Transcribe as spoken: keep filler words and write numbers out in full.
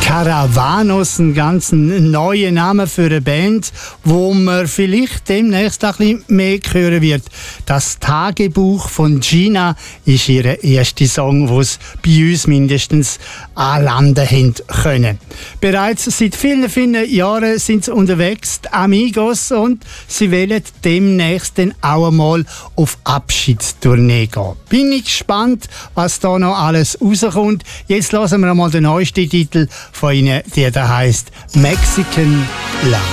Caravanos, ein ganz neuer Name für eine Band, wo man vielleicht demnächst ein bisschen mehr hören wird. Das Tagebuch von Gina ist ihr erster Song, den sie bei uns mindestens anlanden haben können. Bereits seit vielen, vielen Jahren sind sie unterwegs, die Amigos, und sie wollen demnächst dann auch einmal auf Abschiedstournee gehen. Bin ich gespannt, was da noch alles rauskommt. Jetzt hören wir einmal den neuesten Titel von ihnen, der da heisst Mexican Love.